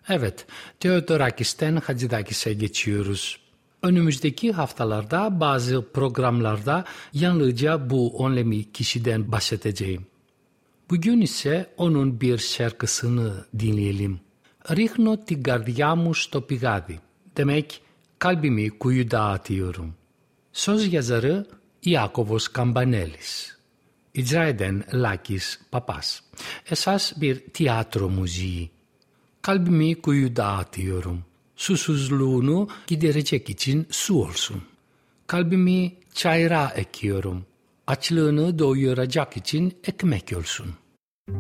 Evet, Theodorakis'ten Hacıdakis'e geçiyoruz. Önümüzdeki haftalarda bazı programlarda yalnızca bu önemli kişiden bahsedeceğim. Bugün ise onun bir şarkısını dinleyelim. Ρίχνω την καρδιά μου στο πηγάδι. Demek kalbimi kuyuda atıyorum. Söz yazarı Iakovos Kambanelis. İcra eden Lakis Papas. Esas bir tiyatro müziği. Kalbimi kuyuda atıyorum. Susuzluğunu giderecek için su olsun. Kalbimi çayıra ekiyorum. Açlığını doyuracak için ekmek olsun.